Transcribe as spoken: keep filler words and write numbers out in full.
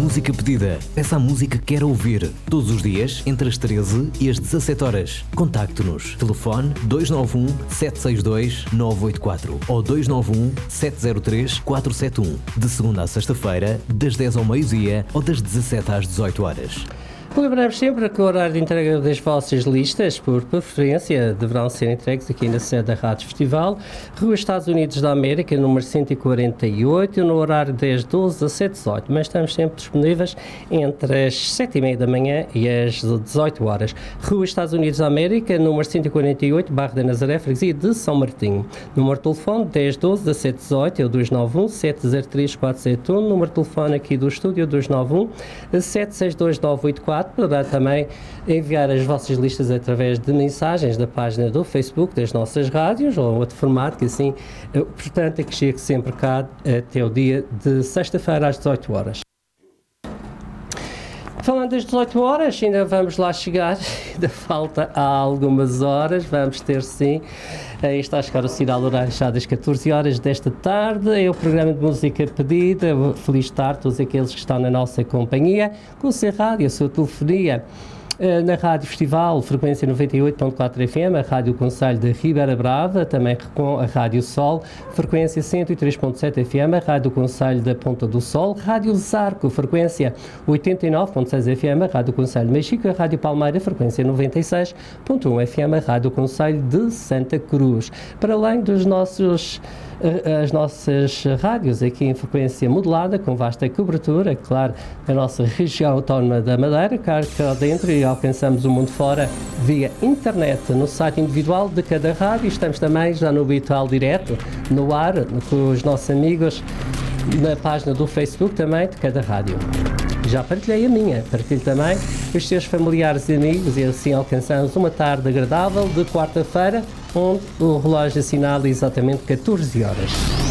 música pedida. Peça a música que quer ouvir. Todos os dias, entre as treze e as dezassete horas. Contacte-nos. Telefone dois nove um, sete seis dois, nove oito quatro ou dois nove um, sete zero três, quatro sete um. De segunda a sexta-feira, das dez ao meio-dia ou das dezassete às dezoito horas. Lembramos sempre que o horário de entrega das vossas listas, por preferência, deverão ser entregues aqui na sede da Rádio Festival, Rua Estados Unidos da América, número cento e quarenta e oito, no horário das doze às sete às dezoito, mas estamos sempre disponíveis entre as sete e meia da manhã e as dezoito horas. Rua Estados Unidos da América, número cento e quarenta e oito, Bairro da Nazaré, freguesia de São Martinho. Número de telefone dez doze, dezassete dezoito, é o dois nove um, sete zero três, quatro sete um, número de telefone aqui do estúdio dois nove um, sete seis dois, nove oito quatro. Poderá também enviar as vossas listas através de mensagens da página do Facebook das nossas rádios ou outro formato que assim, portanto, é que chegue sempre cá até o dia de sexta-feira às dezoito horas. Falando das dezoito horas, ainda vamos lá chegar, ainda falta há algumas horas, vamos ter sim, aí está a chegar o sinal horário já das catorze horas desta tarde, é o programa de música pedida. Feliz tarde a todos aqueles que estão na nossa companhia, com o seu rádio, a sua telefonia. Na Rádio Festival, frequência noventa e oito ponto quatro F M, a Rádio Conselho de Ribeira Brava, também com a Rádio Sol, frequência cento e três ponto sete F M, a Rádio Conselho da Ponta do Sol, Rádio Zarco, frequência oitenta e nove ponto seis F M, a Rádio Conselho de Mexico, a Rádio Palmeira, frequência noventa e seis ponto um F M, a Rádio Conselho de Santa Cruz. Para além dos nossos as nossas rádios aqui em frequência modulada, com vasta cobertura, claro, a nossa região autónoma da Madeira, cá dentro, e alcançamos o mundo fora via internet, no site individual de cada rádio. Estamos também já no habitual direto, no ar, com os nossos amigos, na página do Facebook também de cada rádio. Já partilhei a minha, partilhe também os seus familiares e amigos, e assim alcançamos uma tarde agradável de quarta-feira, onde o relógio assinala exatamente catorze horas.